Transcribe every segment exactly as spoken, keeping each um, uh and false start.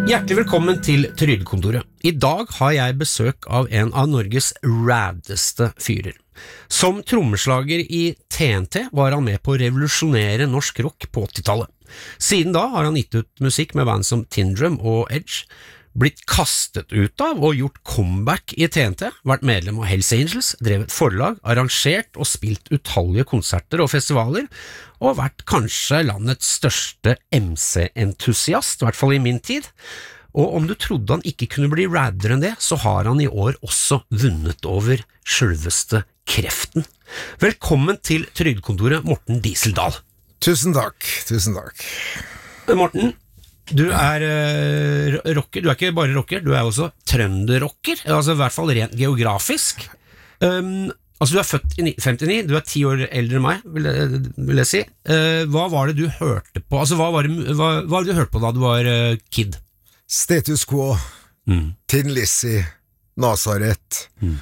Hjertelig velkommen til Trygdekontoret. I dag har jeg besøk av en av Norges raddeste fyrer. Som trommeslager i T N T var han med på å revolusjonere norsk rock på åttitallet. Siden da har han gitt ut musikk med band som Tindrum og Edge, blitt kastet ut av og gjort comeback i T N T, vært medlem av Hells Angels, drevet forlag, arrangert og spilt utallige konserter og festivaler, og vært kanskje landets største M C-entusiast, i hvert fall i min tid. Og om du trodde han ikke kunne bli raddere enn det, så har han i år også vunnet over selveste kreften. Velkommen til Trygdekontoret, Morten Dieseldal. Tusen takk, tusen takk. Morten, du er uh, rocker, du er ikke bare rocker, du er også trønderrocker, altså i hvert fall rent geografisk. Um, altså du er født i nitten femtini, du er ti år eldre enn meg, vil jeg, vil jeg si. Uh, hva var det du hørte på, altså hva var det, hva, hva var det du hørte på da du var uh, kid? Status Quo, mm. Tin Lizzy, Nazareth, mm.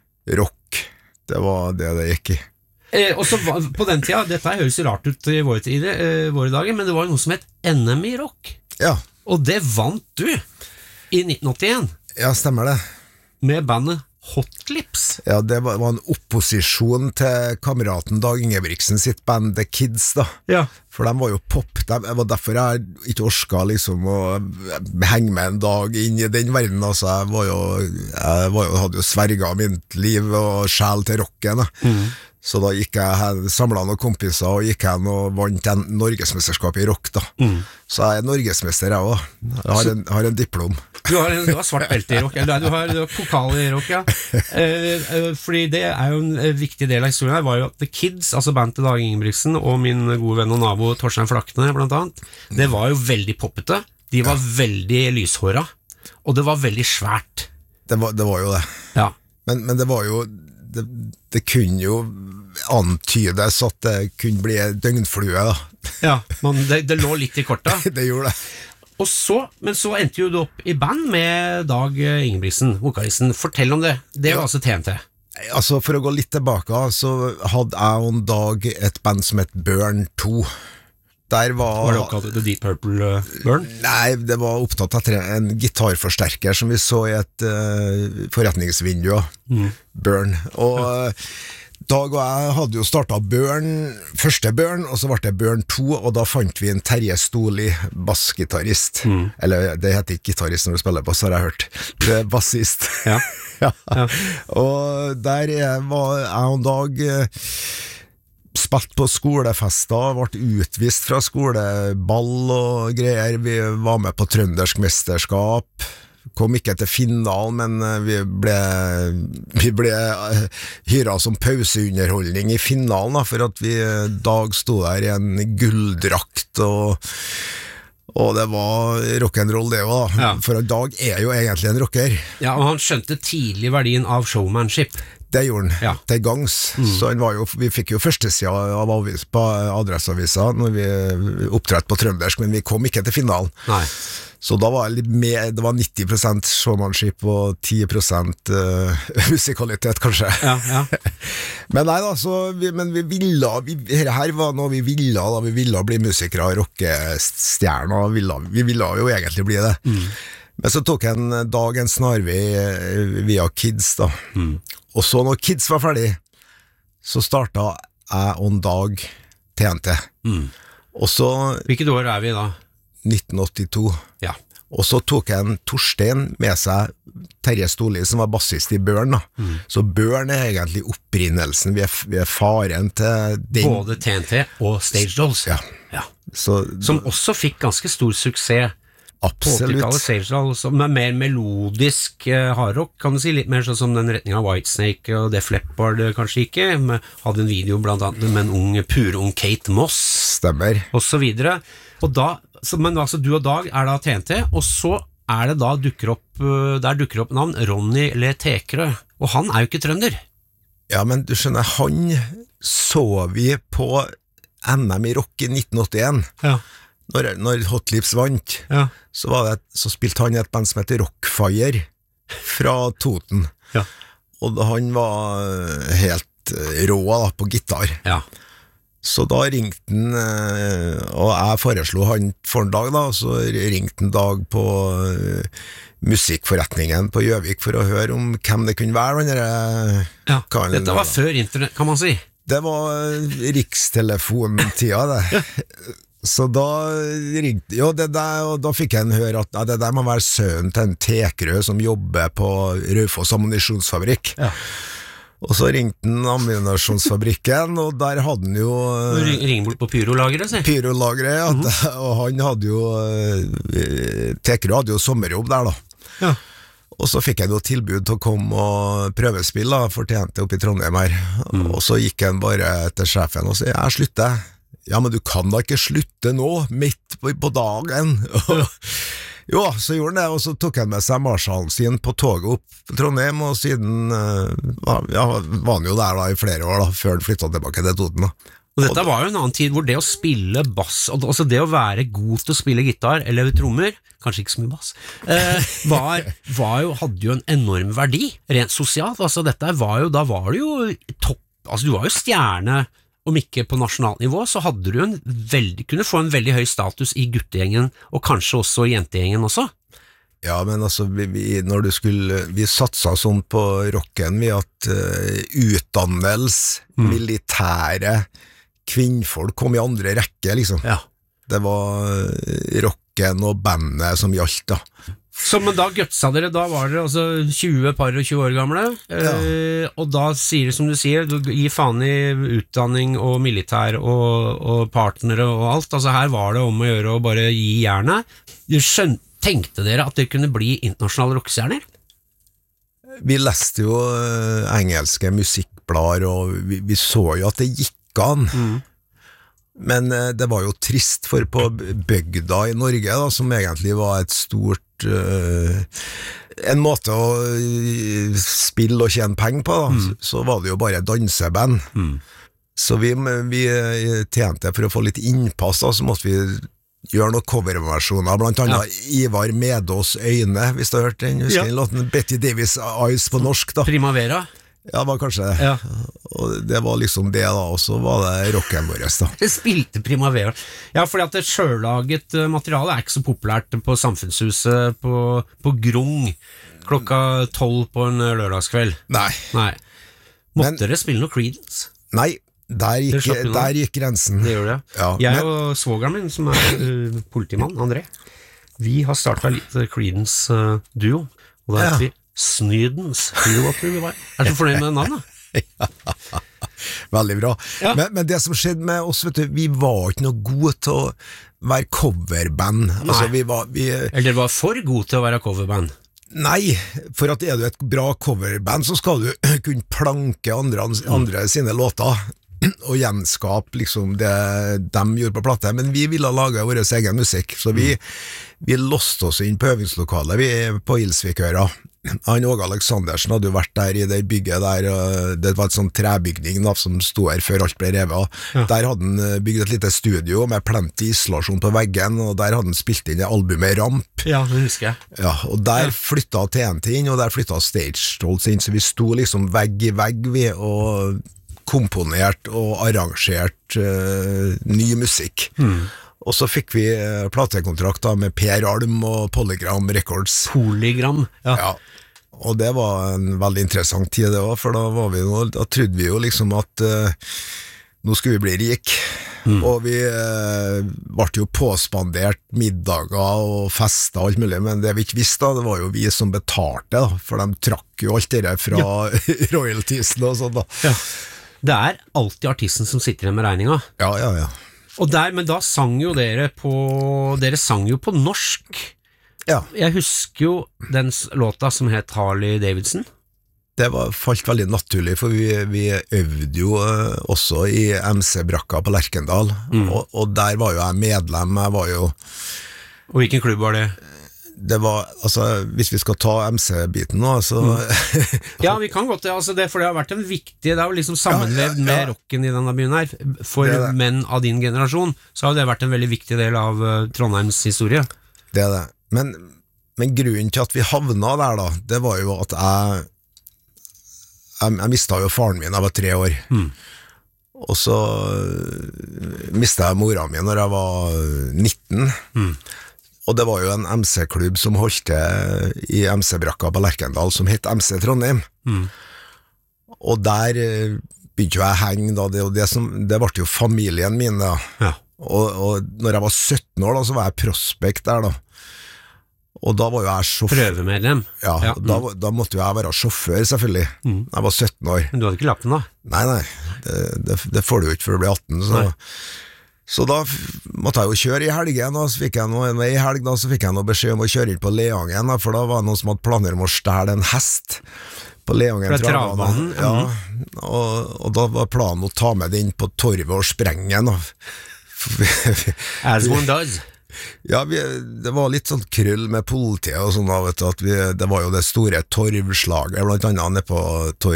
rock, det var det det gikk i. Eh, og så på den tida, dette høres rart ut i våre, tider, eh, våre dager, men det var noe som het N M I Rock. Ja. Og det vant du i nitten åttien. Ja, stemmer det. Med bandet Hot Lips. Ja, det var, var en opposisjon til kameraten Dag Ingebrigtsen sitt band The Kids da. Ja. For de var jo pop, det var derfor jeg ikke orska liksom å henge med en dag inn i den verden, altså jeg var jo, jeg var jo, hadde jo sverget mitt liv og sjel til rocken da. Mm. Så da gikk jeg, samlet noen kompiser og gikk jeg og vant en norgesmesterskap i rock da. Mm. Så jeg er norgesmester jeg også. Jeg har en, har en diplom. Du har, du har svart belte i rock, eller du har, du har pokal i rock, ja. Eh, eh, fordi det er jo en viktig del av historien her, var jo at The Kids, altså bandet til Dag Ingebrigtsen og min gode venn og nabo Torstein Flakne blant annet, det var jo veldig poppete, de var ja. veldig lyshåra, og det var veldig svært. Det var, det var jo det. Ja. Men, men det var jo, det, det kunne jo antydes at det kunne bli døgnflue da. Ja, men det, det lå litt i korta. Det gjorde det. Og så, men så endte jo du opp i band med Dag Ingebrigtsen, vokalisten. Fortell om det. Det var ja. altså T N T. Altså, for å gå litt tilbake, så hadde jeg og Dag et band som het Burn to. Der var... Var det oppkalt The Deep Purple uh, Burn? Nei, det var opptatt av en gitarforsterker som vi så i et uh, forretningsvindu. Mm. Burn. Og... Uh, Dag og jeg hadde jo startet Burn, første Burn, og så ble det Burn to, og da fant vi en Terje Stoli, bassgitarist. Mm. Eller det heter ikke gitarist når du spiller bass, har jeg hørt. Det er bassist. Ja. ja. ja. Og der var jeg og Dag spilt på skolefester, ble utvist fra skoleball og greier. Vi var med på trøndersk mesterskap. Kom ikke til finalen, men vi ble, vi ble hyret som pauseunderholdning i finalen, da, for at vi Dag stod der i en gulldrakt, og, og det var rock'n'roll det også, da. Ja. For Dag er jo egentlig en rocker. Ja, og han skjønte tidlig verdien av showmanship. Det gjorde han, ja. til gangs. Mm. Så han var jo, vi fikk jo førstesida av avis, på adresseavisa når vi opptrådte på trøndersk, men vi kom ikke til finalen. Nei. Så da var det litt mer, det var nitti prosent showmanship og ti prosent uh, musikalitet, kanskje. Ja, ja. Men nei da, så vi, men vi ville, vi, her var noe vi ville da, vi ville bli musikere, rockestjerner, ville, vi ville jo egentlig bli det. Mm. Men så tok en Dag en snarvei via Kids da. Mm. Og så når Kids var ferdig, så startet jeg og Dag T N T. Mm. Og så... Hvilket år er vi da? nitten åttito. Ja. Og så tok en Torstein med seg Terje Stoli, som var bassist i Burn da. Mm. Så Burn er egentlig opprinnelsen, vi er, vi er faren til den. Både T N T og Stage Dolls. Ja. Ja. Så, som også fikk ganske stor suksess. Absolutt. På Stage Dolls, med mer melodisk uh, hardrock, kan du si, litt mer sånn som den retningen av Whitesnake og Def Leppard kanskje ikke, med, hadde en video blant annet med en ung, purung Kate Moss. Stemmer. Og så videre. Og da, så, men altså du og Dag er da T N T, og så er det da dukker opp, der dukker opp navn Ronny Le Tekerø, og han er jo ikke trønder. Ja, men du skjønner, han så vi på N M i rock i nitten åttien. Ja. Når, når Hot Lips vant, ja. så, var det, så spilte han i et band som heter Rockfire fra Toten. Ja. Og da han var helt rå da, på gitar. Ja. Så da ringte han, eh, og jeg foreslo han for en dag da, så ringte han Dag på eh, musikkforretningen på Gjøvik for å høre om hvem det kunne være. Den der, Ja, hva han- dette var før internett, kan man si. Det var eh, rikstelefontida, det. Så da ringte Jo, det der, og da fikk jeg høre at ja, det der må være sønnen til en Tekerø som jobber på Raufoss ammunisjonsfabrikk. Ja. Og så ringte han ammunisjonsfabrikken, og der hadde han jo Ring, ring bort på pyrolageret, si. pyrolagret, ja, Mhm. det- og han hadde jo eh, Tekerø hadde jo sommerjobb der da. Ja. Og så fikk jeg jo tilbud til å komme og prøvespille da, for T N T oppe i Trondheim her. Mm. Og så gikk han bare til sjefen og sa, jeg slutter. Ja, men du kan da ikke slutte nå, midt på, på dagen. Jo, så gjorde han det, og så tok han med seg marshallen sin på toget opp til Trondheim, og siden eh, ja, var han jo der da i flere år da, før han flyttet tilbake til Toten da. Og dette var jo en annen tid hvor det å spille bass, altså det å være god til å spille gitar eller trommer, kanskje ikke så mye bass, eh, var, var jo, hadde jo en enorm verdi, rent sosialt. Altså dette var jo, da var du jo topp, altså du var jo stjerne, om ikke på nasjonalt nivå, så hadde du en veldig, kunne få en veldig høy status i guttegjengen, og kanskje også i jentegjengen også. Ja, men altså, vi, vi, når du skulle, vi satsa sånn på rocken, vi at uh, utdannelse, Mm. militære, kvinnfolk kom i andre rekke, liksom. Ja. Det var uh, rocken og bandet som gjaldt, da. Så, men da gutsa dere, da var dere altså tjue, par og tjue år gamle, eh, og da sier det som du sier, du gir faen i utdanning og militær og, og partnere og alt, altså her var det om å gjøre å bare gi jernet. Du skjønte, tenkte dere at det kunne bli internasjonale rockestjerner? Vi leste jo uh, engelske musikkblader, og vi, vi så jo at det gikk an. Mm. Men uh, det var jo trist, for på bygda i Norge, da, som egentlig var et stort uh, en måte å uh, spille og tjene penger på, da, Mm. så, så var det jo bare danseband. Mm. Så vi, vi uh, tjente for å få litt innpass, da, så måtte vi gjøre noen coverversjoner, blant annet Ivar Medås Øyne, hvis du har hørt den, husker Ja. den låten Betty Davis Eyes på norsk da. Primavera? Ja, det var kanskje det. Ja. Og det var liksom det da, og så var det rocken vår da. Det spilte Primavera. Ja, fordi at det sjøllaget eh, materiale er ikke så populært på Samfunnshuset på, på Grung klokka tolv på en eh, lørdagskveld. Nei, Nei. Måtte Men- dere spille noe Creedence? nei, der Det gikk, slapp vi nå. der gikk grensen. Det gjør det. Ja, Jeg men- og svogeren min, som er uh, politimann, André, vi har startet litt uh, Creedence-duo, og da heter Ja. vi Snydens Duo. Er du så fornøyd med navnet? Veldig bra. Ja. Men, men det som skjedde med oss, vet du, vi var ikke noe gode til å være coverband. Altså, Nei. vi var, vi, Eller dere var for gode til å være coverband? nei, for at er du et bra coverband, så skal du kunne planke andre, andre sine låter, og gjenskape liksom det de gjorde på plate, men vi ville lage vår egen musikk, så vi, vi låste oss inn på øvingslokalet vi, på Ilsvikøra. Han Åge Aleksandersen hadde jo vært der i det bygget der, og det var et sånn trebygning da, som stod her før alt ble revet. Ja. Der hadde han bygd et lite studio med plenty isolasjon på veggen, og der hadde han spilt inn det albumet Ramp. Ja, det husker jeg. Ja, og der flytta T N T inn, og der flytta Stage Dolls inn, så vi sto liksom vegg i vegg vi, og komponert og arrangert uh, ny musikk. Og så fikk vi uh, platekontrakt da, med Per Alm og Polygram Records. Polygram. Ja. Ja, og det var en veldig interessant tid det også, for da, var vi jo, da trodde vi jo liksom at uh, nå skulle vi bli rik, og vi uh, ble jo påspandert middager og fester og alt mulig, men det vi ikke visste da, det var jo vi som betalte da, for de trakk jo alt det der fra royaltiesene og sånn da. Ja. Det er alltid artisten som sitter igjen med regninga. Ja, ja, ja. Og der, men da sang jo dere på Dere sang jo på norsk. Ja, Jeg husker jo den s- låta som het Harley Davidson. det var, falt veldig naturlig, for vi, vi øvde jo uh, også i M C-brakka på Lerkendal, og, og der var jo jeg medlem, jeg var jo Og hvilken klubb var det? det var, altså, hvis vi skal ta M C-biten nå, så Ja, vi kan godt det, altså det, for det har vært en viktig, det er jo liksom sammenvevd Ja, ja, ja. med rocken i denne byen her. For Det er det. menn av din generasjon, så har det vært en veldig viktig del av uh, Trondheims historie. det er det. Men, men grunnen til at vi havna der da, det var jo at jeg, jeg, jeg mistet jo faren min, jeg var tre år. Og så mistet jeg mora mi når jeg var nitten. Mm. Og det var jo en M C-klubb som holdt til i M C-brakka på Lerkendal, som het M C Trondheim. Mm. Og der begynte jeg å henge, da. Det, det, som, det ble jo familien min, da. Ja. Og, og når jeg var sytten år, da, så var jeg prospekt der, da. Og da var jo jeg sjåfør. Prøvemedlem. Ja, ja. Da, da måtte jo jeg være sjåfør, selvfølgelig. Mm. Jeg var sytten år. Men du hadde ikke lappen da? Nei, nei. Det, det, det får du jo ikke før du blir atten, så... Nei. Så da måtte jeg jo kjøre i helgen, og så fikk jeg noe, i helg da, så fikk jeg noe beskjed om å kjøre inn på Leangen, for da var det noen som hadde planer om å stjele en hest på Leangen travbane. Ja, og, og da var planen å ta med den på torvet og sprenge den. As one does. Ja, vi, det var litt sånn krøll med politiet og sånn, vet du, at vi, det var jo det store torvslaget, blant annet nede på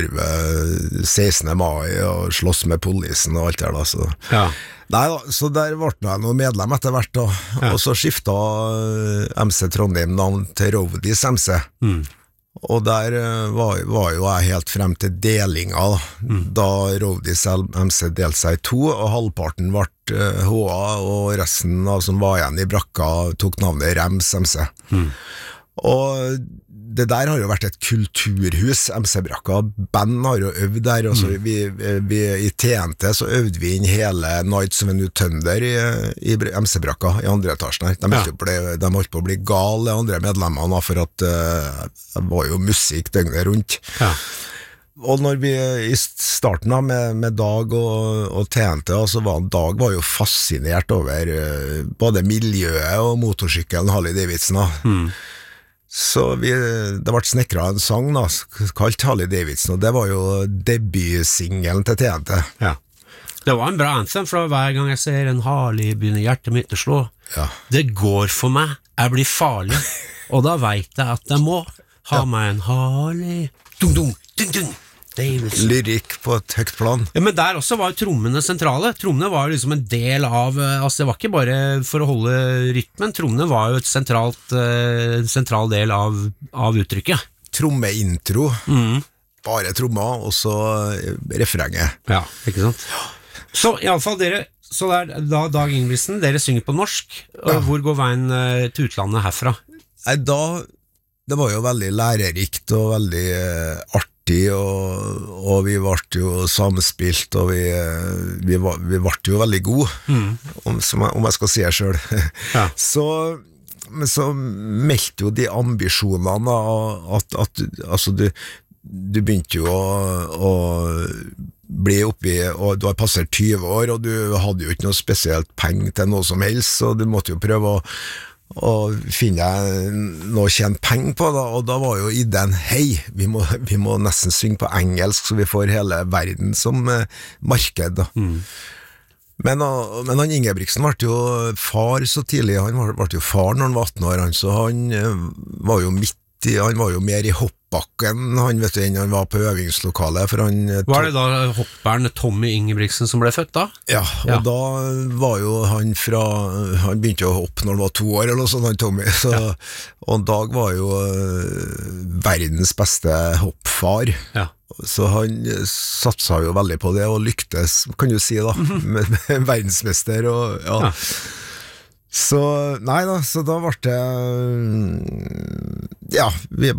torvet sekstende mai, og slåss med polisen og alt der da, så... Ja. Nei da, så der ble jeg noe medlem etter hvert da, ja. Og så skiftet M C Trondheim navn til Roadies M C. Mm. Og der var, var jo jeg helt frem til delinga da, mm. da Roadies M C delte seg i to, og halvparten ble uh, H A, og resten av som var igjen i brakka tok navnet Rems M C. Mm. Og det der har jo vært et kulturhus, M C-brakka. Band har jo øvd der, og så mm. vi, vi, i T N T så øvde vi inn hele Nights of a New Thunder i, i M C-brakka, i andre etasjen her. De, ja. ble, de holdt på å bli gale, de andre medlemmene, for at uh, det var jo musikk døgnet rundt. Ja. Og når vi i starten da, med, med Dag og, og T N T, så var Dag var jo fascinert over uh, både miljøet og motorsykkelen Harley Davidson da. Mm. Så vi, det ble snekret en sang da, kalt Harley Davidson, og det var jo debutsingelen til T N T. Ja. Det var en bra anthem, for hver gang jeg ser en Harley begynner hjertet mitt å slå. Ja. Det går for meg, jeg blir farlig, og da vet jeg at jeg må ha ja. meg en Harley. Dung, dung, dung, dung. Davidson. Lyrikk på et høyt plan. Ja, men der også var trommene sentrale. Trommene var liksom en del av, altså det var ikke bare for å holde rytmen, trommene var jo et sentralt, uh, sentral del av, av uttrykket. Trommeintro, mm. bare trommer, og så refrenget. Ja, ikke sant? Så i alle fall dere, så det er da Dag Ingebrigtsen, dere synger på norsk, og ja. Hvor går veien uh, til utlandet herfra? Nei, da, det var jo veldig lærerikt og veldig uh, artig, Og, og vi ble jo samspilt, og vi, vi, var, vi ble jo veldig gode, mm. om, jeg, om jeg skal si det selv. Ja. Så, men så meldte jo de ambisjonene at, at altså du, du begynte jo å, å bli oppi, og du har passert tyve år, og du hadde jo ikke noe spesielt penger til noe som helst, så du måtte jo prøve å og finne noe å tjene penger på da, og da var jo ideen hei, vi må, vi må nesten synge på engelsk så vi får hele verden som eh, marked da. Mm. Men, men han Ingebrigtsen ble jo far så tidlig, han ble, ble jo far når han var atten år, han, så han eh, var jo midt i, han var jo mer i hoppbakken, han vet du, enn han var på øvingslokalet, for han... Var det da hopperen Tommy Ingebrigtsen som ble født da? Ja, og ja. Da var jo han fra, han begynte å hoppe når han var to år, eller noe sånt, han Tommy, så, ja. Og Dag var jo verdens beste hoppfar, ja. Så han satsa jo veldig på det, og lyktes, kan du si da, med, med verdensmester, og ja... ja. Så, nei da, så da ble det ja, vi